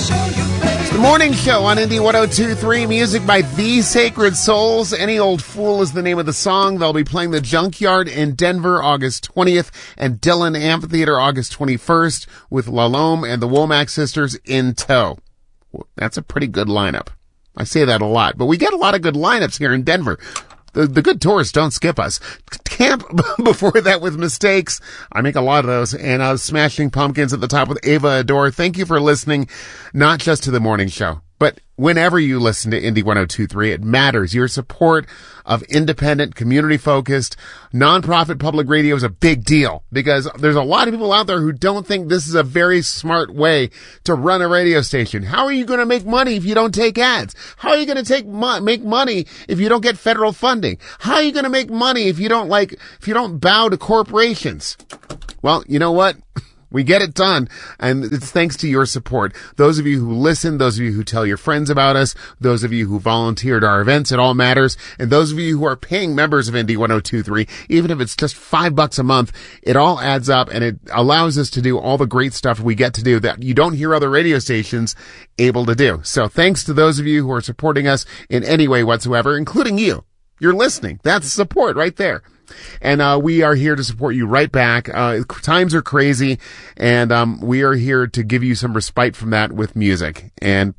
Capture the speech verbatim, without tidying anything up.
The morning show on Indie one oh two point three, music by The Sacred Souls. Any Old Fool is the name of the song. They'll be playing the Junkyard in Denver August twentieth and Dillon Amphitheater August twenty-first with Lalome and the Womack Sisters in tow. That's a pretty good lineup. I say that a lot, but we get a lot of good lineups here in Denver. The, the good tourists don't skip us. Camp before that with Mistakes. I make a lot of those. And uh, Smashing Pumpkins at the top with Ava Adore. Thank you for listening, not just to the morning show, but whenever you listen to Indie one oh two point three, it matters. Your support of independent, community-focused, nonprofit public radio is a big deal because there's a lot of people out there who don't think this is a very smart way to run a radio station. How are you going to make money if you don't take ads? How are you going to take mo- make money if you don't get federal funding? How are you going to make money if you don't like if you don't bow to corporations? Well, you know what? We get it done, and it's thanks to your support. Those of you who listen, those of you who tell your friends about us, those of you who volunteer at our events, it all matters. And those of you who are paying members of Indie one oh two point three, even if it's just five bucks a month, it all adds up, and it allows us to do all the great stuff we get to do that you don't hear other radio stations able to do. So thanks to those of you who are supporting us in any way whatsoever, including you. You're listening. That's support right there. And uh we are here to support you right back. Uh times are crazy, and um we are here to give you some respite from that with music. And